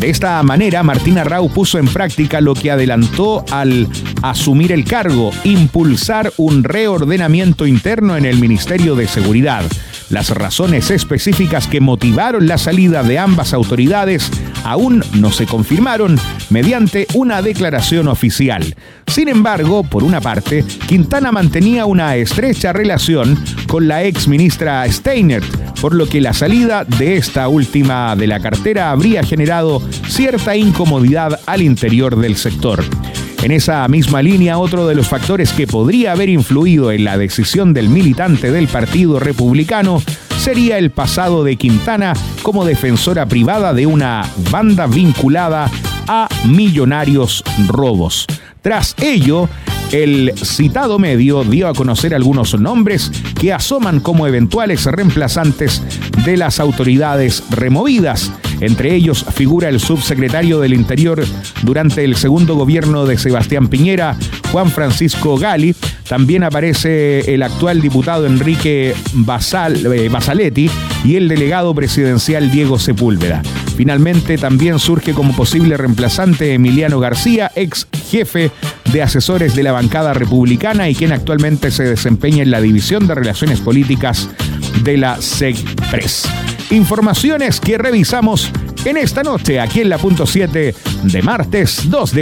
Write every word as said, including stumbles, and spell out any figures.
De esta manera, Martín Arrau puso en práctica lo que adelantó al asumir el cargo: impulsar un reordenamiento interno en el Ministerio de Seguridad. Las razones específicas que motivaron la salida de ambas autoridades aún no se confirmaron mediante una declaración oficial. Sin embargo, por una parte, Quintana mantenía una estrecha relación con la ex ministra Steinert, por lo que la salida de esta última de la cartera habría generado cierta incomodidad al interior del sector. En esa misma línea, otro de los factores que podría haber influido en la decisión del militante del Partido Republicano sería el pasado de Quintana como defensora privada de una banda vinculada a millonarios robos. Tras ello, el citado medio dio a conocer algunos nombres que asoman como eventuales reemplazantes de las autoridades removidas. Entre ellos figura el subsecretario del Interior durante el segundo gobierno de Sebastián Piñera, Juan Francisco Gali. También aparece el actual diputado Enrique Basal, eh, Basaletti y el delegado presidencial Diego Sepúlveda. Finalmente también surge como posible reemplazante Emiliano García, ex jefe de asesores de la bancada republicana y quien actualmente se desempeña en la División de Relaciones Políticas de la SEGPRES. Informaciones que revisamos en esta noche aquí en la punto siete de martes dos de